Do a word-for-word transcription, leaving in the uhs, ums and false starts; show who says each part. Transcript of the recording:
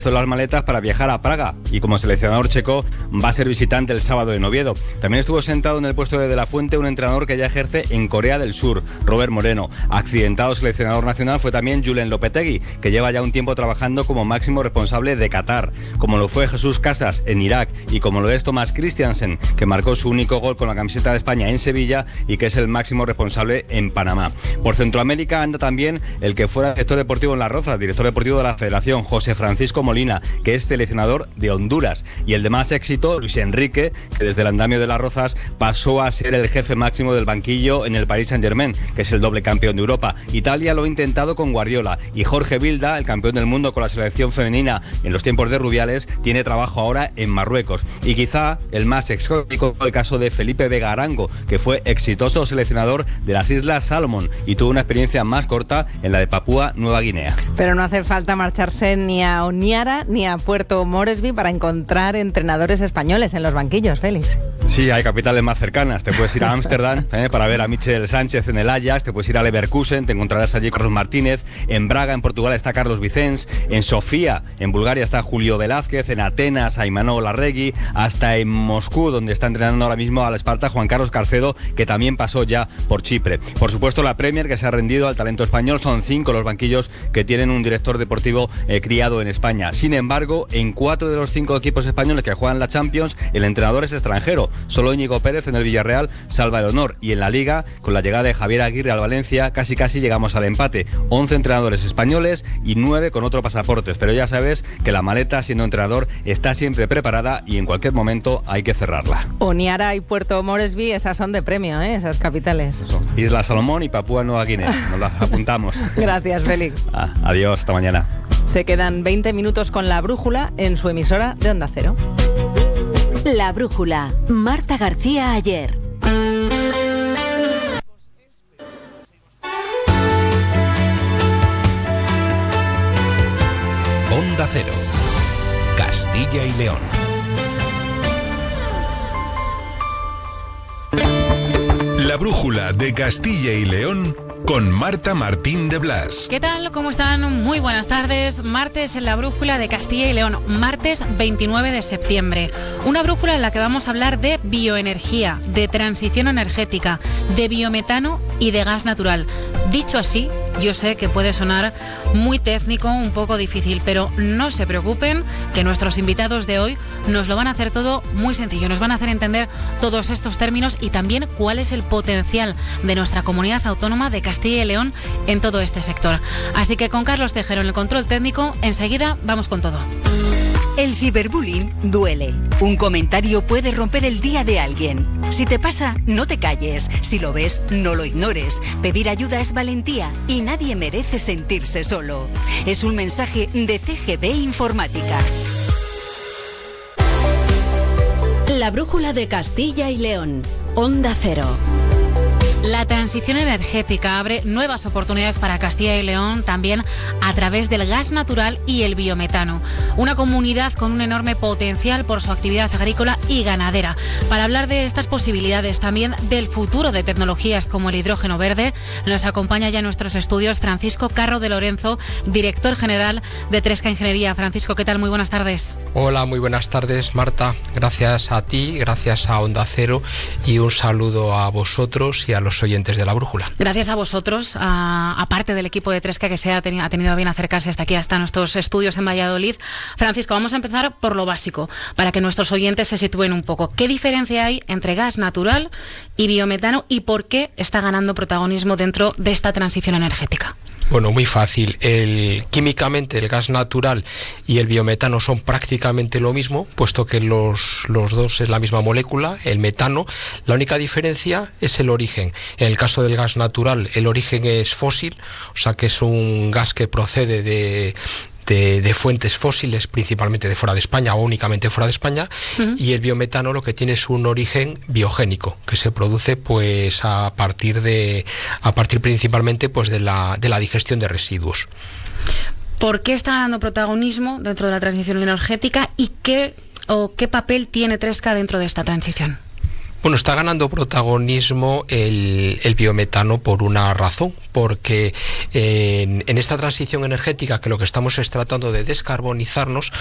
Speaker 1: las maletas para viajar a Praga y como seleccionador checo va a ser visitante el sábado en Oviedo. También estuvo sentado en el puesto de De La Fuente un entrenador que ya ejerce en Corea del Sur, Robert Moreno. Accidentado seleccionador nacional fue también Julen Lopetegui, que lleva ya un tiempo trabajando como máximo responsable de Qatar, como lo fue Jesús Casas en Irak y como lo es Thomas Christiansen, que marcó su único gol con la camiseta de España en Sevilla y que es el máximo responsable en Panamá. Por Centroamérica anda también el que fuera director deportivo en Las Rozas, director deportivo de la Federación, José Francisco Molina, que es seleccionador de Honduras, y el de más éxito, Luis Enrique, que desde el andamio de Las Rozas pasó a ser el jefe máximo del banquillo en el Paris Saint-Germain, que es el doble campeón de Europa. Italia lo ha intentado con Guardiola, y Jorge Vilda, el campeón del mundo con la selección femenina en los tiempos de Rubiales, tiene trabajo ahora en Marruecos. Y quizá el más exótico, el caso de Felipe Vega Arango, que fue exitoso seleccionador de las Islas Salomón y tuvo una experiencia más corta en la de Papúa Nueva Guinea.
Speaker 2: Pero no hace falta marcharse ni a Honiara ni a Puerto Moresby para encontrar entrenadores españoles en los banquillos, Félix.
Speaker 1: Sí, hay capitales más cercanas. Te puedes ir a Ámsterdam eh, para ver a Michel Sánchez en el Ajax, te puedes ir a Leverkusen, te encontrarás allí Carlos Martínez, en Braga, en Portugal, está Carlos Vicens, en Sofía, en Bulgaria, está Julio Velázquez, en Atenas, a Imanol Arregui, hasta en Moscú, donde está entrenando ahora mismo al Esparta Juan Carlos Carcedo, que también pasó ya por Chipre. Por supuesto, la Premier, que se ha rendido al talento español, son cinco los banquillos que tienen un director deportivo eh, criado en España. Sin embargo, en cuatro de los cinco equipos españoles que juegan la Champions, el entrenador es extranjero. Solo Íñigo Pérez en el Villarreal salva el honor. Y en la Liga, con la llegada de Javier Aguirre al Valencia, casi casi llegamos al empate. once entrenadores españoles y nueve con otro pasaportes. Pero ya sabes que la maleta, siendo entrenador, está siempre preparada y en cualquier momento hay que cerrarla.
Speaker 2: Honiara y Puerto Moresby, esas son de premio, ¿eh? Esas capitales.
Speaker 1: Eso. Isla Salomón y Papúa Nueva Guinea. Nos las apuntamos.
Speaker 2: Gracias, Félix.
Speaker 1: Ah, adiós, hasta mañana.
Speaker 2: Se quedan veinte minutos con La Brújula en su emisora de Onda Cero.
Speaker 3: La Brújula, Marta García Ayer.
Speaker 4: Onda Cero, Castilla y León. La Brújula de Castilla y León con Marta Martín de Blas.
Speaker 5: ¿Qué tal? ¿Cómo están? Muy buenas tardes. Martes en la Brújula de Castilla y León, martes veintinueve de septiembre. Una brújula en la que vamos a hablar de bioenergía, de transición energética, de biometano y de gas natural. Dicho así, yo sé que puede sonar muy técnico, un poco difícil, pero no se preocupen, que nuestros invitados de hoy nos lo van a hacer todo muy sencillo. Nos van a hacer entender todos estos términos y también cuál es el potencial de nuestra comunidad autónoma de Castilla y León en todo este sector. Así que con Carlos Tejero en el control técnico, enseguida vamos con todo.
Speaker 3: El ciberbullying duele. Un comentario puede romper el día de alguien. Si te pasa, no te calles. Si lo ves, no lo ignores. Pedir ayuda es valentía y nadie merece sentirse solo. Es un mensaje de C G B Informática. La Brújula de Castilla y León. Onda Cero.
Speaker 5: La transición energética abre nuevas oportunidades para Castilla y León, también a través del gas natural y el biometano. Una comunidad con un enorme potencial por su actividad agrícola y ganadera. Para hablar de estas posibilidades, también del futuro de tecnologías como el hidrógeno verde, nos acompaña ya en nuestros estudios Francisco Carro de Lorenzo, director general de Tresca Ingeniería. Francisco, ¿qué tal? Muy buenas tardes.
Speaker 6: Hola, muy buenas tardes, Marta. Gracias a ti, gracias a Onda Cero y un saludo a vosotros y a los oyentes de La Brújula.
Speaker 5: Gracias a vosotros, a, a parte del equipo de Tresca que se ha, teni- ha tenido a bien acercarse hasta aquí, hasta nuestros estudios en Valladolid. Francisco, vamos a empezar por lo básico, para que nuestros oyentes se sitúen un poco. ¿Qué diferencia hay entre gas natural y biometano y por qué está ganando protagonismo dentro de esta transición energética?
Speaker 6: Bueno, muy fácil. El, químicamente el gas natural y el biometano son prácticamente lo mismo, puesto que los, los dos es la misma molécula, el metano. La única diferencia es el origen. En el caso del gas natural, el origen es fósil, o sea que es un gas que procede de... De, de fuentes fósiles, principalmente de fuera de España o únicamente fuera de España, uh-huh. Y el biometano lo que tiene es un origen biogénico que se produce pues a partir de a partir principalmente pues de la de la digestión de residuos.
Speaker 5: ¿Por qué está ganando protagonismo dentro de la transición energética y qué o qué papel tiene Tresca dentro de esta transición?
Speaker 6: Bueno, está ganando protagonismo el, el biometano por una razón, porque en, en esta transición energética, que lo que estamos es tratando de descarbonizarnos,